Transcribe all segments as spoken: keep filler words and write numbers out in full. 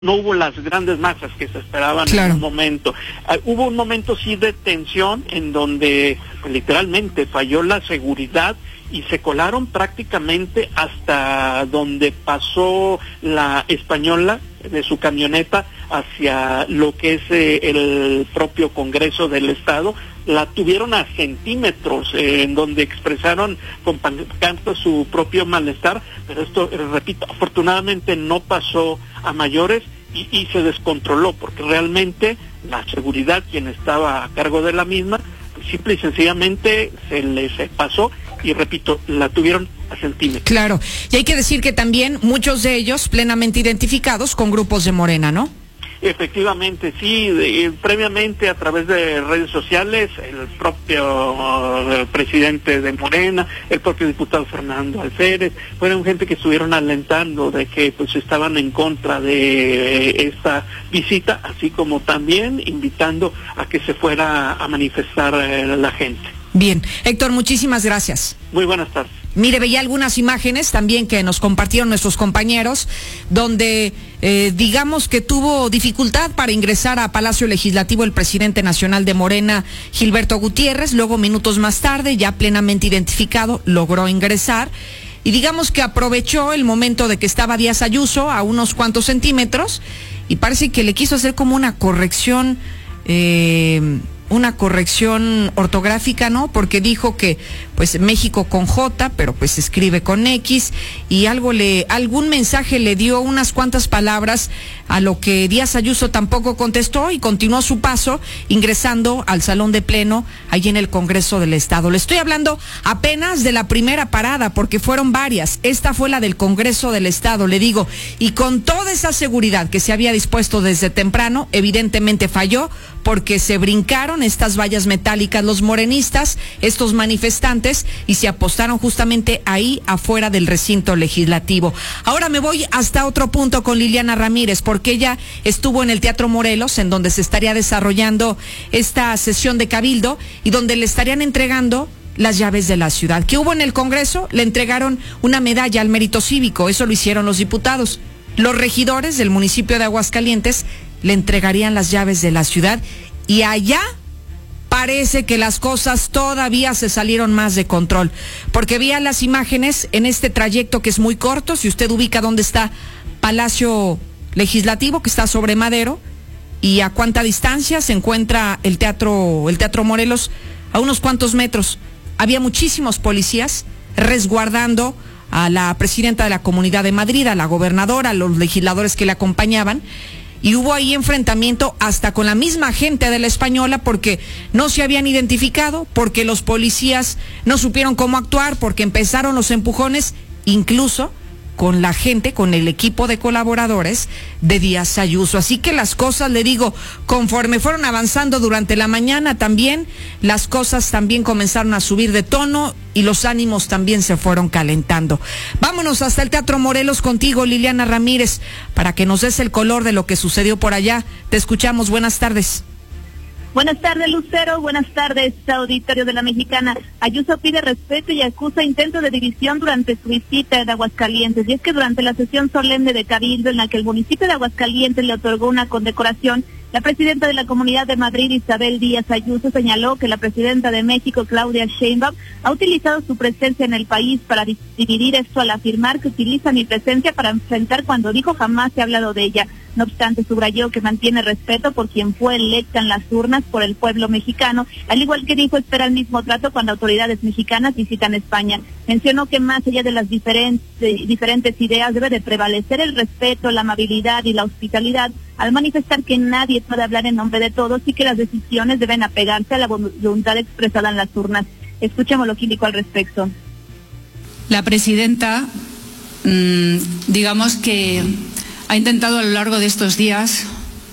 no hubo las grandes masas que se esperaban claro. en un momento. Uh, hubo un momento sí de tensión en donde pues, literalmente falló la seguridad y se colaron prácticamente hasta donde pasó la española de su camioneta hacia lo que es eh, el propio Congreso del Estado. La tuvieron a centímetros, eh, en donde expresaron con pancartas su propio malestar, pero esto, eh, repito, afortunadamente no pasó a mayores y, y se descontroló, porque realmente la seguridad, quien estaba a cargo de la misma, pues simple y sencillamente se les pasó y, repito, la tuvieron a centímetros. Claro, y hay que decir que también muchos de ellos plenamente identificados con grupos de Morena, ¿no? Efectivamente, sí, de, previamente a través de redes sociales, el propio uh, presidente de Morena, el propio diputado Fernando Alférez, fueron gente que estuvieron alentando de que pues estaban en contra de eh, esta visita, así como también invitando a que se fuera a manifestar eh, la gente. Bien, Héctor, muchísimas gracias. Muy buenas tardes. Mire, veía algunas imágenes también que nos compartieron nuestros compañeros, donde eh, digamos que tuvo dificultad para ingresar a Palacio Legislativo el presidente nacional de Morena, Gilberto Gutiérrez. Luego, minutos más tarde, ya plenamente identificado, logró ingresar. Y digamos que aprovechó el momento de que estaba Díaz Ayuso a unos cuantos centímetros y parece que le quiso hacer como una corrección... Eh, una corrección ortográfica, ¿no? Porque dijo que, pues, México con J, pero pues se escribe con X, y algo le, algún mensaje le dio unas cuantas palabras, a lo que Díaz Ayuso tampoco contestó y continuó su paso, ingresando al salón de pleno, allí en el Congreso del Estado. Le estoy hablando apenas de la primera parada, porque fueron varias. Esta fue la del Congreso del Estado, le digo, y con toda esa seguridad que se había dispuesto desde temprano, evidentemente falló, porque se brincaron estas vallas metálicas los morenistas, estos manifestantes, y se apostaron justamente ahí afuera del recinto legislativo. Ahora me voy hasta otro punto con Liliana Ramírez, porque ella estuvo en el Teatro Morelos, en donde se estaría desarrollando esta sesión de cabildo y donde le estarían entregando las llaves de la ciudad. ¿Qué hubo en el Congreso? Le entregaron una medalla al mérito cívico, eso lo hicieron los diputados. Los regidores del municipio de Aguascalientes le entregarían las llaves de la ciudad, y allá parece que las cosas todavía se salieron más de control, porque veía las imágenes en este trayecto que es muy corto. Si usted ubica dónde está Palacio Legislativo, que está sobre Madero, y a cuánta distancia se encuentra el Teatro, el Teatro Morelos, a unos cuantos metros. Había muchísimos policías resguardando a la presidenta de la Comunidad de Madrid, a la gobernadora, a los legisladores que le acompañaban, y hubo ahí enfrentamiento hasta con la misma gente de la Española, porque no se habían identificado, porque los policías no supieron cómo actuar, porque empezaron los empujones, incluso con la gente, con el equipo de colaboradores de Díaz Ayuso. Así que las cosas, le digo, conforme fueron avanzando durante la mañana también, las cosas también comenzaron a subir de tono y los ánimos también se fueron calentando. Vámonos hasta el Teatro Morelos contigo, Liliana Ramírez, para que nos des el color de lo que sucedió por allá. Te escuchamos, buenas tardes. Buenas tardes, Lucero. Buenas tardes, auditorio de la Mexicana. Ayuso pide respeto y acusa intento de división durante su visita en Aguascalientes. Y es que durante la sesión solemne de Cabildo, en la que el municipio de Aguascalientes le otorgó una condecoración, la presidenta de la Comunidad de Madrid, Isabel Díaz Ayuso, señaló que la presidenta de México, Claudia Sheinbaum, ha utilizado su presencia en el país para dividir esto, al afirmar que utiliza mi presencia para enfrentar cuando dijo jamás se ha hablado de ella. No obstante, subrayó que mantiene respeto por quien fue electa en las urnas por el pueblo mexicano, al igual que dijo espera el mismo trato cuando autoridades mexicanas visitan España. Mencionó que más allá de las diferentes, diferentes ideas debe de prevalecer el respeto, la amabilidad y la hospitalidad, al manifestar que nadie puede hablar en nombre de todos y que las decisiones deben apegarse a la voluntad expresada en las urnas. Escuchemos lo que indicó al respecto. La presidenta, mmm, digamos que ha intentado a lo largo de estos días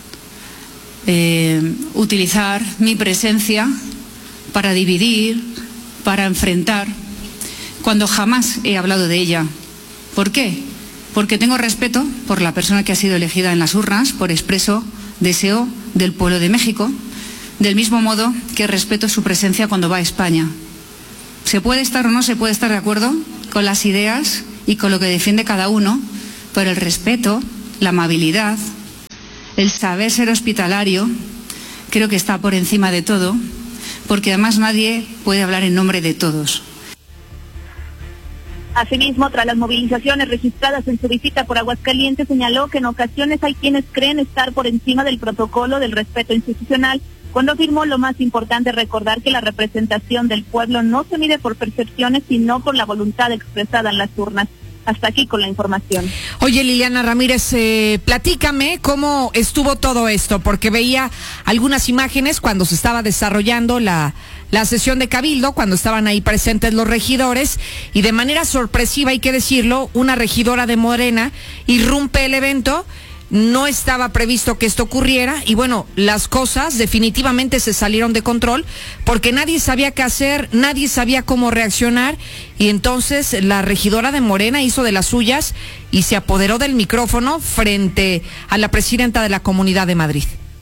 eh, utilizar mi presencia para dividir, para enfrentar, cuando jamás he hablado de ella. ¿Por qué? Porque tengo respeto por la persona que ha sido elegida en las urnas, por expreso deseo del pueblo de México, del mismo modo que respeto su presencia cuando va a España. Se puede estar o no se puede estar de acuerdo con las ideas y con lo que defiende cada uno, pero el respeto, la amabilidad El saber ser hospitalario creo que está por encima de todo, porque además nadie puede hablar en nombre de todos. Asimismo, tras las movilizaciones registradas en su visita por Aguascalientes, señaló que en ocasiones hay quienes creen estar por encima del protocolo del respeto institucional, cuando afirmó lo más importante recordar que la representación del pueblo no se mide por percepciones, sino por la voluntad expresada en las urnas. Hasta aquí con la información. Oye, Liliana Ramírez, eh, platícame cómo estuvo todo esto, porque veía algunas imágenes cuando se estaba desarrollando la, la sesión de Cabildo, cuando estaban ahí presentes los regidores, y de manera sorpresiva, hay que decirlo, una regidora de Morena irrumpe el evento. No estaba previsto que esto ocurriera y bueno, las cosas definitivamente se salieron de control porque nadie sabía qué hacer, nadie sabía cómo reaccionar y entonces la regidora de Morena hizo de las suyas y se apoderó del micrófono frente a la presidenta de la Comunidad de Madrid.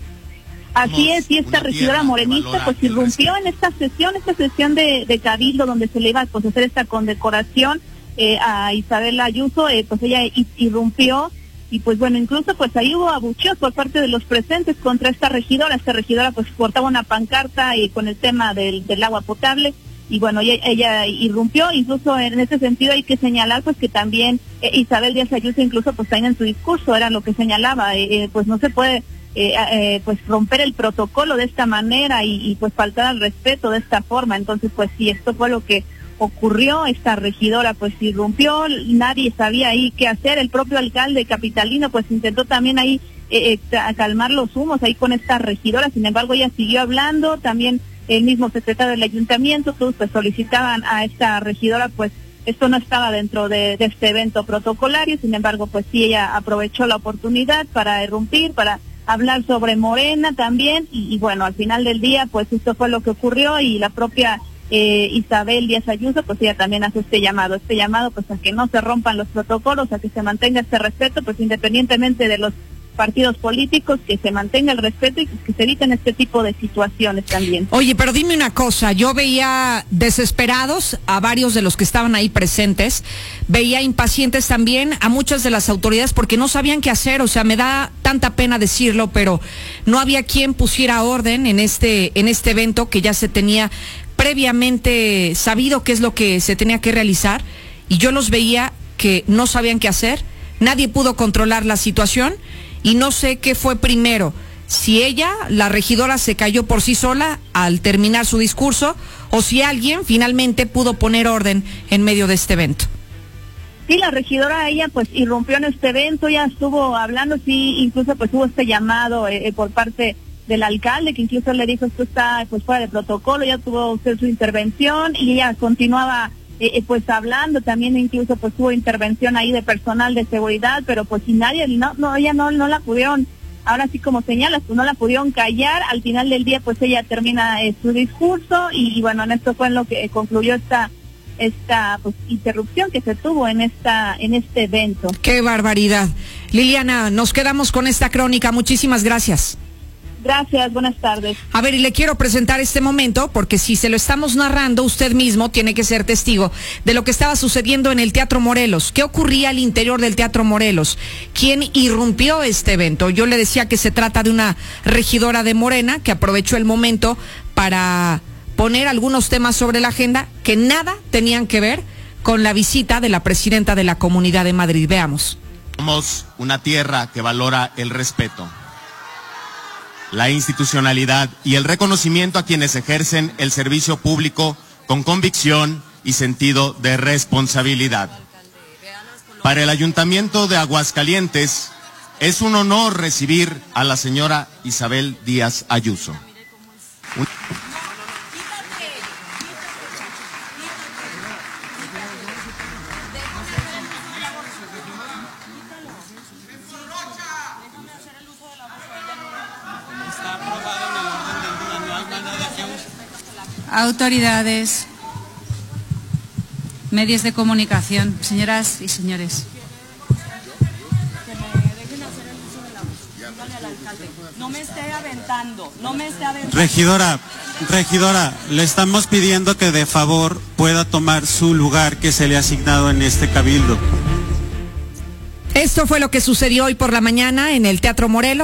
Así es, y esta regidora morenista pues irrumpió en esta sesión, esta sesión de, de Cabildo donde se le iba pues, a hacer esta condecoración eh, a Isabel Ayuso, eh, pues ella irrumpió. Y pues bueno, incluso pues ahí hubo abucheos por parte de los presentes contra esta regidora. Esta regidora pues portaba una pancarta y con el tema del, del agua potable y bueno, ella, ella irrumpió. Incluso en ese sentido hay que señalar pues que también eh, Isabel Díaz Ayuso incluso pues también en su discurso era lo que señalaba, eh, eh, pues no se puede eh, eh, pues romper el protocolo de esta manera y, y pues faltar al respeto de esta forma. Entonces pues sí, esto fue lo que ocurrió. Esta regidora pues irrumpió, nadie sabía ahí qué hacer, el propio alcalde capitalino pues intentó también ahí eh, eh, calmar los humos ahí con esta regidora, sin embargo ella siguió hablando, también el mismo secretario del ayuntamiento, todos pues solicitaban a esta regidora pues esto no estaba dentro de, de este evento protocolario, sin embargo pues sí ella aprovechó la oportunidad para irrumpir, para hablar sobre Morena también y, y bueno, al final del día pues esto fue lo que ocurrió y la propia Eh, Isabel Díaz Ayuso, pues ella también hace este llamado, este llamado pues a que no se rompan los protocolos, a que se mantenga este respeto, pues independientemente de los partidos políticos, que se mantenga el respeto y que se eviten este tipo de situaciones también. Oye, pero dime una cosa, yo veía desesperados a varios de los que estaban ahí presentes, veía impacientes también a muchas de las autoridades porque no sabían qué hacer, o sea, me da tanta pena decirlo, pero no había quien pusiera orden en este, en este evento que ya se tenía previamente sabido qué es lo que se tenía que realizar y yo los veía que no sabían qué hacer, nadie pudo controlar la situación y no sé qué fue primero, si ella, la regidora, se cayó por sí sola al terminar su discurso o si alguien finalmente pudo poner orden en medio de este evento. Sí, la regidora, ella pues irrumpió en este evento, ya estuvo hablando, sí, incluso pues hubo este llamado eh, por parte del alcalde, que incluso le dijo esto está pues fuera de protocolo, ya tuvo usted su intervención y ella continuaba eh, pues hablando, también incluso pues hubo intervención ahí de personal de seguridad, pero pues si nadie, no, no, ella no, no la pudieron, ahora sí como señalas, pues no la pudieron callar, al final del día pues ella termina eh, su discurso y, y bueno, en esto fue en lo que concluyó esta esta pues interrupción que se tuvo en esta en este evento. ¡Qué barbaridad! Liliana, nos quedamos con esta crónica, muchísimas gracias. Gracias, buenas tardes. A ver, y le quiero presentar este momento, porque si se lo estamos narrando, usted mismo tiene que ser testigo de lo que estaba sucediendo en el Teatro Morelos. ¿Qué ocurría al interior del Teatro Morelos? ¿Quién irrumpió este evento? Yo le decía que se trata de una regidora de Morena que aprovechó el momento para poner algunos temas sobre la agenda que nada tenían que ver con la visita de la presidenta de la Comunidad de Madrid. Veamos. Somos una tierra que valora el respeto, la institucionalidad y el reconocimiento a quienes ejercen el servicio público con convicción y sentido de responsabilidad. Para el Ayuntamiento de Aguascalientes es un honor recibir a la señora Isabel Díaz Ayuso. Un... Autoridades, medios de comunicación, señoras y señores. No me esté aventando, no me esté aventando. Regidora, regidora, le estamos pidiendo que de favor pueda tomar su lugar que se le ha asignado en este cabildo. Esto fue lo que sucedió hoy por la mañana en el Teatro Morelos.